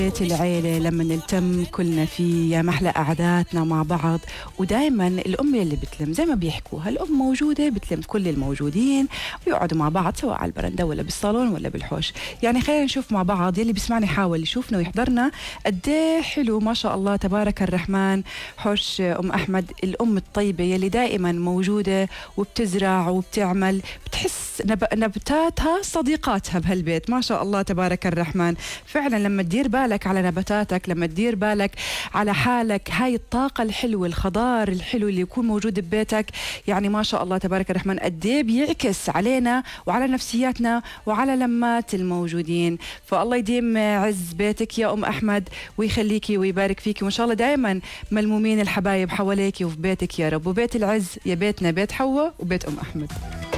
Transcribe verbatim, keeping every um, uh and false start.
بيت العيلة لما نلتم كلنا فيه يا محلى قعداتنا مع بعض. ودائما الأم اللي بتلم زي ما بيحكوها، الأم موجودة بتلم كل الموجودين ويقعدوا مع بعض سواء على البرندة ولا بالصالون ولا بالحوش. يعني خلينا نشوف مع بعض، يلي بيسمعني يحاول يشوفنا ويحضرنا قديه حلو ما شاء الله تبارك الرحمن حوش أم أحمد، الأم الطيبة يلي دائما موجودة وبتزرع وبتعمل، بتحس نب... نباتاتها صديقاتها بهالبيت ما شاء الله تبارك الرحمن. فعلا لما تدير بالك على نباتاتك، لما تدير بالك على حالك، هاي الطاقة الحلوة الخضار الحلو اللي يكون موجود ببيتك، يعني ما شاء الله تبارك الرحمن قديه بيعكس علينا وعلى نفسياتنا وعلى لمات الموجودين. فالله يديم عز بيتك يا أم أحمد ويخليكي ويبارك فيكي، وإن شاء الله دائما ملمومين الحبايب حواليكي وفي بيتك يا رب. وبيت العز يا بيتنا بيت حواء وبيت أم أحمد.